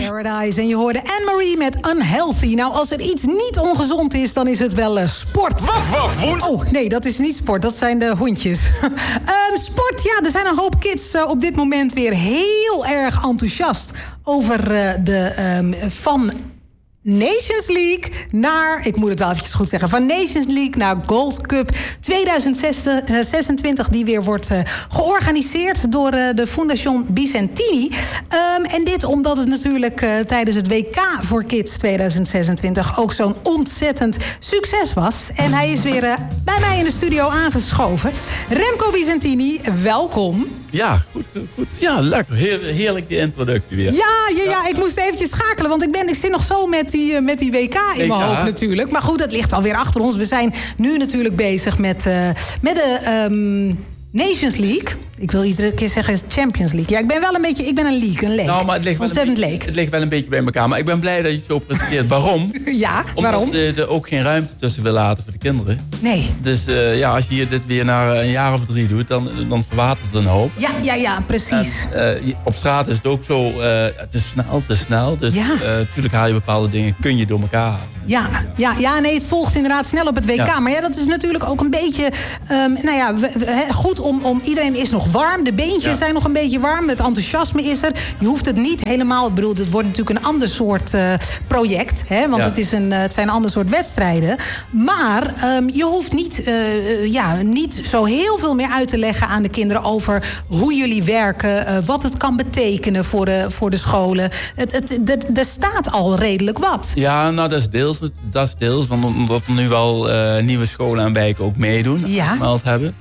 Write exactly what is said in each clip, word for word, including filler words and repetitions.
Paradise. En je hoorde Anne-Marie met Unhealthy. Nou, als er iets niet ongezond is, dan is het wel uh, sport. Waf, waf, woens. Oh, nee, dat is niet sport. Dat zijn de hondjes. um, sport, ja, er zijn een hoop kids uh, op dit moment weer heel erg enthousiast over uh, de um, van Nations League naar, ik moet het wel eventjes goed zeggen, van Nations League naar Gold Cup tweeduizend zesentwintig, die weer wordt uh, georganiseerd door uh, de Fundación Vicentini. Um, en dit omdat het natuurlijk uh, tijdens het W K voor Kids tweeduizend zesentwintig ook zo'n ontzettend succes was. En hij is weer uh, bij mij in de studio aangeschoven. Remco Vicentini, welkom. Ja, goed, goed. Ja, lekker. Heer, heerlijk die introductie weer. Ja, ja, ja, ik moest eventjes schakelen, want ik, ben, ik zit nog zo met die, met die W K in mijn hoofd natuurlijk. Maar goed, dat ligt alweer achter ons. We zijn nu natuurlijk bezig met, uh, met de um, Nations League. Ik wil iedere keer zeggen Champions League. Ja, ik ben wel een beetje, ik ben een league, een leek. Nou, maar het ligt ontzettend wel een leek. beetje, het ligt wel een beetje bij elkaar. Maar ik ben blij dat je het zo presenteert. Waarom? Ja, Omdat waarom? Omdat er ook geen ruimte tussen wil laten voor de kinderen. Nee. Dus uh, ja, als je hier dit weer na een jaar of drie doet, dan, dan verwatert het een hoop. Ja, ja, ja, precies. En, uh, op straat is het ook zo, uh, het is snel, het is snel. Dus ja. uh, natuurlijk haal je bepaalde dingen, kun je door elkaar halen. Ja, ja, ja, nee, het volgt inderdaad snel op het W K. Ja. Maar ja, dat is natuurlijk ook een beetje, um, nou ja, we, we, goed om, om, iedereen is nog warm. De beentjes ja. zijn nog een beetje warm. Het enthousiasme is er. Je hoeft het niet helemaal, ik bedoel, het wordt natuurlijk een ander soort uh, project. Hè, want ja. het, is een, het zijn een ander soort wedstrijden. Maar um, je hoeft niet, uh, ja, niet zo heel veel meer uit te leggen aan de kinderen over hoe jullie werken. Uh, wat het kan betekenen voor de, voor de scholen. Het, het, er staat al redelijk wat. Ja, nou, dat is deels. Dat is deels, want omdat er nu wel uh, nieuwe scholen en wijken ook meedoen. Ja. Gemeld hebben.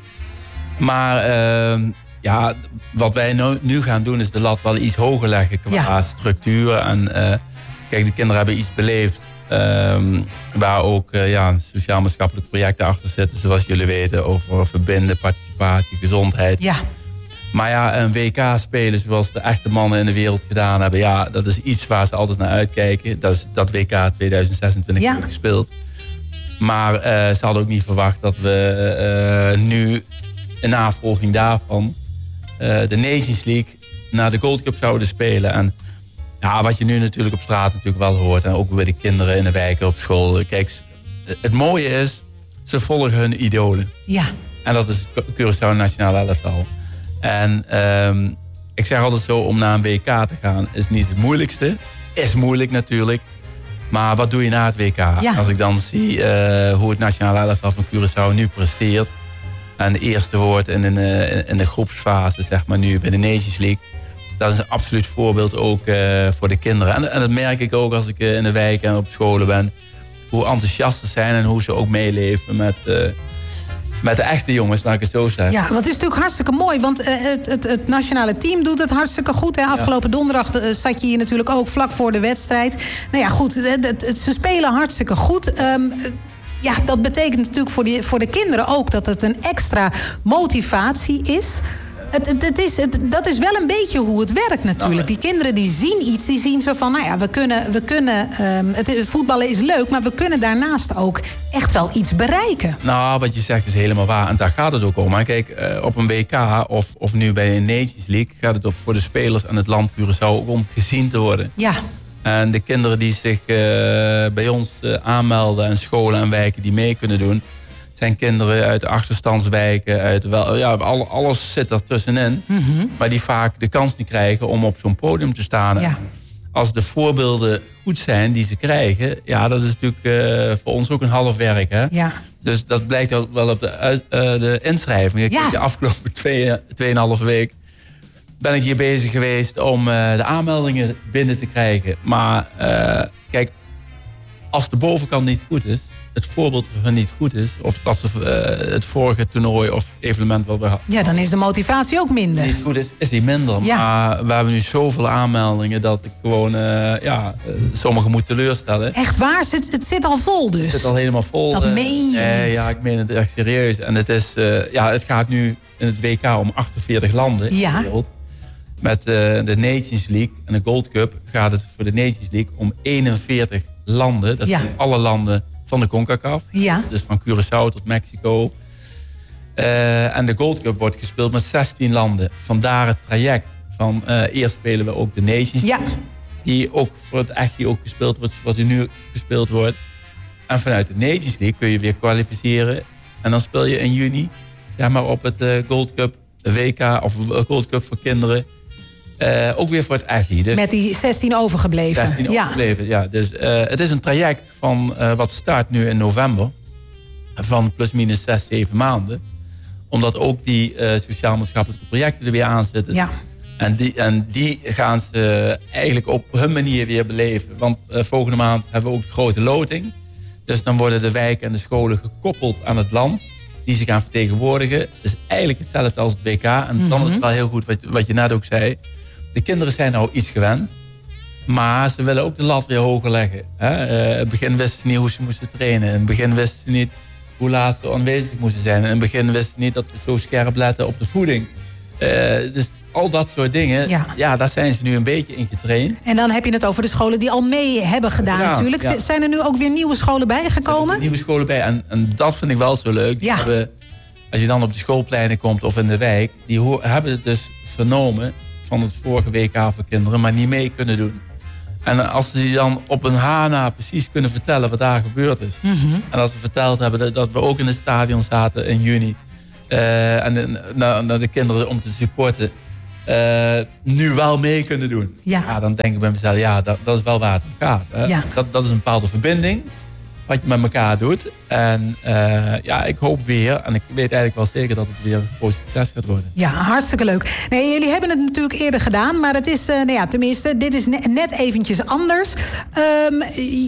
Maar uh, ja, wat wij nu, nu gaan doen is de lat wel iets hoger leggen qua ja. structuur. En uh, kijk, de kinderen hebben iets beleefd. Uh, waar ook uh, ja, sociaal-maatschappelijke projecten achter zitten. Zoals jullie weten, over verbinden, participatie, gezondheid. Ja. Maar ja, een W K spelen zoals de echte mannen in de wereld gedaan hebben. Ja, dat is iets waar ze altijd naar uitkijken. Dat is dat W K tweeduizend zesentwintig ja. gespeeld. Maar uh, ze hadden ook niet verwacht dat we uh, nu in navolging daarvan uh, de Nations League naar de Gold Cup zouden spelen. En ja, wat je nu natuurlijk op straat natuurlijk wel hoort. En ook bij de kinderen in de wijken op school. Kijk, het mooie is, ze volgen hun idolen. Ja. En dat is Curaçao Nationale Elftal. En um, ik zeg altijd zo, om naar een W K te gaan is niet het moeilijkste. Is moeilijk natuurlijk. Maar wat doe je na het W K? Ja. Als ik dan zie uh, hoe het Nationale Elftal van Curaçao nu presteert. En de eerste hoort in de, in de groepsfase, zeg maar nu bij de Nations League. Dat is een absoluut voorbeeld ook uh, voor de kinderen. En, en dat merk ik ook als ik uh, in de wijk en op scholen ben. Hoe enthousiast ze zijn en hoe ze ook meeleven met... Uh, Met de echte jongens, laat ik het zo zeggen. Ja, want het is natuurlijk hartstikke mooi. Want uh, het, het, het nationale team doet het hartstikke goed. Hè. Afgelopen ja. donderdag uh, zat je hier natuurlijk ook vlak voor de wedstrijd. Nou ja, goed, het, het, het, ze spelen hartstikke goed. Um, ja, dat betekent natuurlijk voor, die, voor de kinderen ook dat het een extra motivatie is. Het, het, het is, het, dat is wel een beetje hoe het werkt natuurlijk. Die kinderen die zien iets, die zien zo van... nou ja, we kunnen, we kunnen um, het, voetballen is leuk... maar we kunnen daarnaast ook echt wel iets bereiken. Nou, wat je zegt is helemaal waar. En daar gaat het ook om. Maar kijk, uh, op een W K of, of nu bij een Nations League... gaat het voor de spelers en het land Curaçao ook om gezien te worden. Ja. En de kinderen die zich uh, bij ons uh, aanmelden... en scholen en wijken die mee kunnen doen... zijn kinderen uit de achterstandswijken, uit wel, ja, alles zit er tussenin. Mm-hmm. Maar die vaak de kans niet krijgen om op zo'n podium te staan. Ja. Als de voorbeelden goed zijn die ze krijgen, ja, dat is natuurlijk uh, voor ons ook een half werk. Hè? Ja. Dus dat blijkt ook wel op de, uh, de inschrijving. Ik ja. De afgelopen twee, tweeënhalve week ben ik hier bezig geweest om uh, de aanmeldingen binnen te krijgen. Maar uh, kijk, als de bovenkant niet goed is, het voorbeeld van niet goed is, of dat ze uh, het vorige toernooi of evenement wel weer... Ja, dan is de motivatie ook minder. Niet goed is, is die minder. Ja. Maar we hebben nu zoveel aanmeldingen dat ik gewoon, uh, ja, uh, sommigen moet teleurstellen. Echt waar? Het, het zit al vol dus? Het zit al helemaal vol. Dat uh, meen je uh, niet. Ja, ik meen het echt serieus. En het is, uh, ja, het gaat nu in het W K om achtenveertig landen ja. in de wereld. Met uh, de Nations League en de Gold Cup gaat het voor de Nations League om eenenveertig landen. Dat ja. zijn alle landen van de CONCACAF. Ja. Dus van Curaçao tot Mexico. Uh, en de Gold Cup wordt gespeeld met zestien landen. Vandaar het traject van uh, eerst spelen we ook de Nations ja. League. die ook voor het echtje ook gespeeld wordt zoals die nu gespeeld wordt. En vanuit de Nations League kun je weer kwalificeren. En dan speel je in juni zeg maar, op het uh, Gold Cup W K of Gold Cup voor kinderen. Uh, ook weer voor het echtje. Dus met die zestien overgebleven. zestien ja. overgebleven, ja. Dus uh, het is een traject van uh, wat start nu in november. Van plus minus zes, zeven maanden. Omdat ook die uh, sociaal-maatschappelijke projecten er weer aan zitten. Ja. En die, en die gaan ze eigenlijk op hun manier weer beleven. Want uh, volgende maand hebben we ook de grote loting. Dus dan worden de wijken en de scholen gekoppeld aan het land. Die ze gaan vertegenwoordigen. Dus eigenlijk hetzelfde als het W K. En mm-hmm. dan is het wel heel goed wat, wat je net ook zei. De kinderen zijn nou iets gewend. Maar ze willen ook de lat weer hoger leggen. Hè? Uh, in het begin wisten ze niet hoe ze moesten trainen. In het begin wisten ze niet hoe laat ze aanwezig moesten zijn. In het begin wisten ze niet dat we zo scherp letten op de voeding. Uh, dus al dat soort dingen, ja. ja, daar zijn ze nu een beetje in getraind. En dan heb je het over de scholen die al mee hebben gedaan ja, natuurlijk. Ja. Zijn er nu ook weer nieuwe scholen bijgekomen? Er nieuwe scholen bij. En, en dat vind ik wel zo leuk. Die ja. hebben, als je dan op de schoolpleinen komt of in de wijk, die ho- hebben het dus vernomen van het vorige W K voor kinderen, maar niet mee kunnen doen. En als ze die dan op een haar na precies kunnen vertellen wat daar gebeurd is. Mm-hmm. En als ze verteld hebben dat, dat we ook in het stadion zaten in juni. Uh, en de, naar, naar de kinderen om te supporten. Uh, nu wel mee kunnen doen. Ja. Ja, dan denk ik bij mezelf, ja, dat, dat is wel waar het om gaat. Hè? Ja. Dat, dat is een bepaalde verbinding. Wat je met elkaar doet. En uh, ja, ik hoop weer, en ik weet eigenlijk wel zeker dat het weer een groot succes gaat worden. Ja, hartstikke leuk. Nee, jullie hebben het natuurlijk eerder gedaan, maar het is, uh, nou ja, tenminste, dit is ne- net eventjes anders. Um,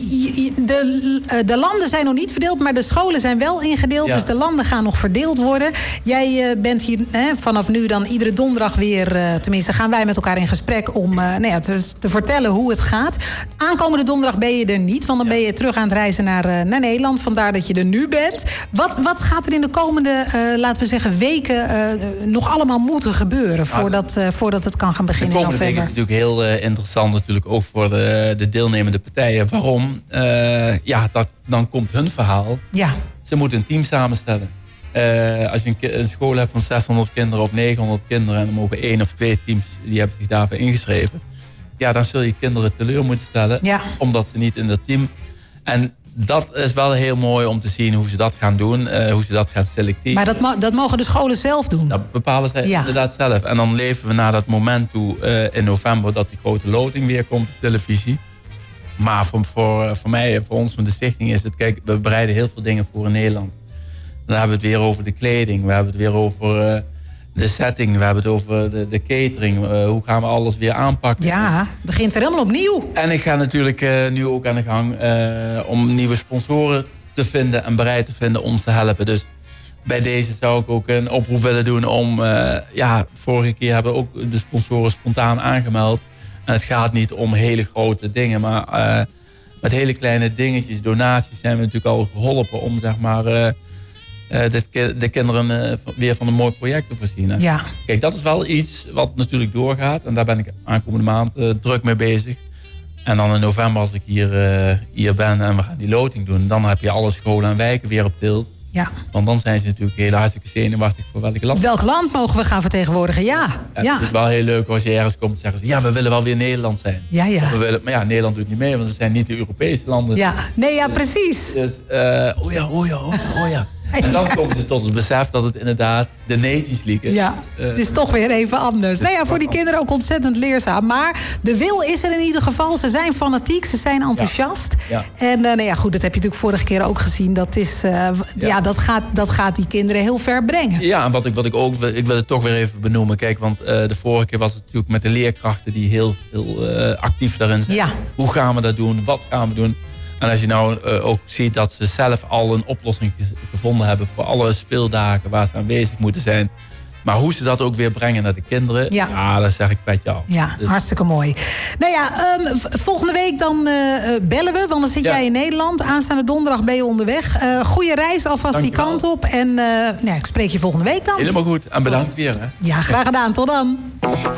de, de landen zijn nog niet verdeeld, maar de scholen zijn wel ingedeeld. Ja. Dus de landen gaan nog verdeeld worden. Jij uh, bent hier hè, vanaf nu dan iedere donderdag weer, uh, tenminste gaan wij met elkaar in gesprek om uh, nou ja, te, te vertellen hoe het gaat. Aankomende donderdag ben je er niet, want dan ja. ben je terug aan het reizen naar naar Nederland. Vandaar dat je er nu bent. Wat, wat gaat er in de komende, uh, laten we zeggen, weken uh, nog allemaal moeten gebeuren voordat, uh, voordat het kan gaan beginnen in november? De komende weken is natuurlijk heel uh, interessant natuurlijk ook voor de, de deelnemende partijen. Waarom? Uh, ja, dat, dan komt hun verhaal. Ja. Ze moeten een team samenstellen. Uh, als je een, een school hebt van zeshonderd kinderen of negenhonderd kinderen en er mogen één of twee teams, die hebben zich daarvoor ingeschreven. Ja, dan zul je kinderen teleur moeten stellen. Ja. Omdat ze niet in dat team. En dat is wel heel mooi om te zien hoe ze dat gaan doen. Uh, hoe ze dat gaan selecteren. Maar dat, mo- dat mogen de scholen zelf doen? Dat bepalen zij ja. inderdaad zelf. En dan leven we naar dat moment toe uh, in november dat die grote loting weer komt op televisie. Maar voor, voor, voor mij en voor ons van de stichting is het... Kijk, we bereiden heel veel dingen voor in Nederland. Dan hebben we het weer over de kleding. We hebben het weer over... Uh, de setting, we hebben het over de, de catering. Uh, hoe gaan we alles weer aanpakken? Ja, het begint weer helemaal opnieuw. En ik ga natuurlijk uh, nu ook aan de gang uh, om nieuwe sponsoren te vinden en bereid te vinden om te helpen. Dus bij deze zou ik ook een oproep willen doen om... Uh, ja, vorige keer hebben we ook de sponsoren spontaan aangemeld. En het gaat niet om hele grote dingen, maar uh, met hele kleine dingetjes, donaties zijn we natuurlijk al geholpen om zeg maar... Uh, Uh, de, de kinderen uh, weer van een mooi project te voorzien. Ja. Kijk, dat is wel iets wat natuurlijk doorgaat. En daar ben ik aankomende maand uh, druk mee bezig. En dan in november als ik hier, uh, hier ben en we gaan die loting doen... dan heb je alle scholen en wijken weer op tilt. Ja. Want dan zijn ze natuurlijk heel hartstikke zenuwachtig voor welk land. Welk land mogen we gaan vertegenwoordigen? Ja. En ja. Het is wel heel leuk als je ergens komt en zeggen ze... ja, we willen wel weer Nederland zijn. Ja, ja. We willen, maar ja, Nederland doet niet mee, want het zijn niet de Europese landen. Ja, nee, ja, dus, precies. Dus, uh, oh ja, oh ja, oh ja, oh ja. En dan komen ze tot het besef dat het inderdaad de Nations League is. Ja, uh, het is toch weer even anders. Nou ja, voor die kinderen ook ontzettend leerzaam. Maar de wil is er in ieder geval. Ze zijn fanatiek, ze zijn enthousiast. Ja. Ja. En uh, nou ja, goed, dat heb je natuurlijk vorige keer ook gezien. Dat, is, uh, ja. Ja, dat, gaat, dat gaat die kinderen heel ver brengen. Ja, en wat ik, wat ik ook wil, ik wil het toch weer even benoemen. Kijk, want uh, de vorige keer was het natuurlijk met de leerkrachten die heel, heel uh, actief daarin zijn. Ja. Hoe gaan we dat doen? Wat gaan we doen? En als je nou uh, ook ziet dat ze zelf al een oplossing gevonden hebben... voor alle speeldagen waar ze aanwezig moeten zijn. Maar hoe ze dat ook weer brengen naar de kinderen... ja, ja dat zeg ik petje af. Ja, dus. Hartstikke mooi. Nou ja, um, volgende week dan uh, bellen we, want dan zit ja. jij in Nederland. Aanstaande donderdag ben je onderweg. Uh, goeie reis alvast Dank die kant op. En uh, nou, ik spreek je volgende week dan. Helemaal goed. En bedankt weer. Hè? Ja, graag gedaan. Tot dan.